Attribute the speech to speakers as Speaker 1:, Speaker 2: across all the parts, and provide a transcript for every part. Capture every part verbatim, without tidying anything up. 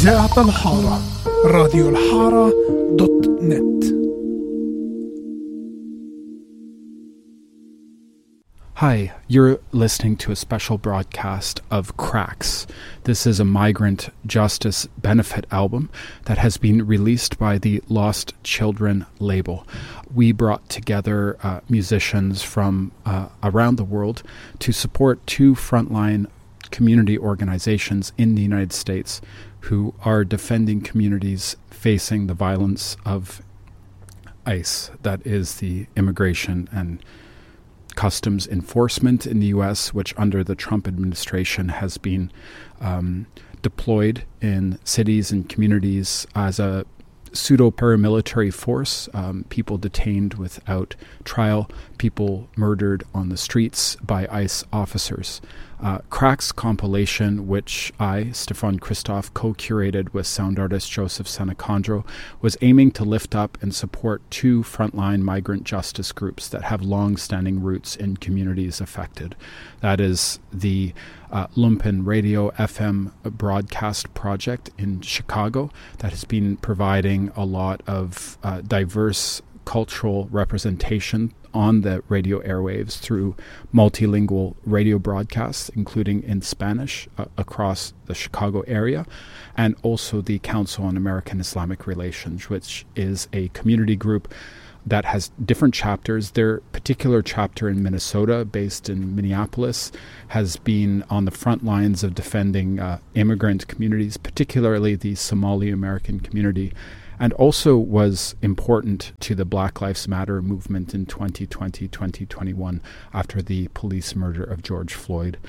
Speaker 1: إذاعة الحارة راديو الحارة دوت نت.
Speaker 2: Hi, you're listening to a special broadcast of Cracks. This is a migrant justice benefit album that has been released by the Lost Children label. We brought together uh, musicians from uh, around the world to support two frontline community organizations in the United States who are defending communities facing the violence of ICE, that is the Immigration and Customs Enforcement in the U S, which under the Trump administration has been um, deployed in cities and communities as a pseudo-paramilitary force, um, people detained without trial, people murdered on the streets by ICE officers. Uh, Cracks compilation, which I, Stefan Christoff, co-curated with sound artist Joseph Senecondro, was aiming to lift up and support two frontline migrant justice groups that have long-standing roots in communities affected. That is the uh, Lumpen Radio F M broadcast project in Chicago that has been providing a lot of uh, diverse cultural representation on the radio airwaves through multilingual radio broadcasts, including in Spanish uh, across the Chicago area, and also the Council on American Islamic Relations, which is a community group that has different chapters. Their particular chapter in Minnesota, based in Minneapolis, has been on the front lines of defending uh, immigrant communities, particularly the Somali American community, and also was important to the Black Lives Matter movement in twenty twenty, twenty twenty-one after the police murder of George Floyd.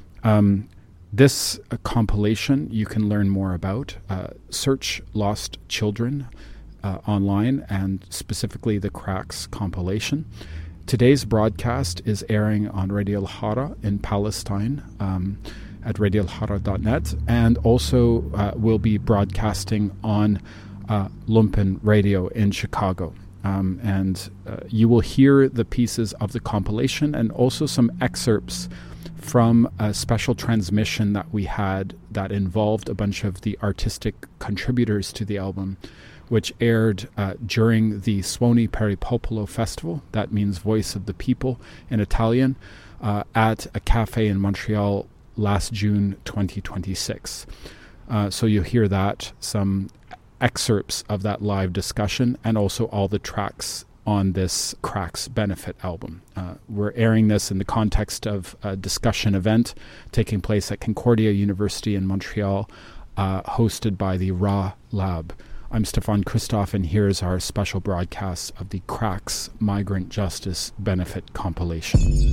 Speaker 2: Um, this uh, compilation you can learn more about. Uh, search Lost Children uh, online, and specifically the Cracks compilation. Today's broadcast is airing on Radio Al-Hara in Palestine, um, at radio al hara dot net, and also uh, will be broadcasting on Uh, Lumpen Radio in Chicago. Um, and uh, you will hear the pieces of the compilation and also some excerpts from a special transmission that we had that involved a bunch of the artistic contributors to the album, which aired uh, during the Suoni per il Popolo Festival, that means Voice of the People in Italian, uh, at a cafe in Montreal last June twenty twenty-six. Uh, so you'll hear that, some excerpts of that live discussion, and also all the tracks on this Cracks benefit album. Uh, we're airing this in the context of a discussion event taking place at Concordia University in Montreal, uh, hosted by the Ra Lab. I'm Stefan Christoff, and here's our special broadcast of the Cracks Migrant Justice Benefit compilation.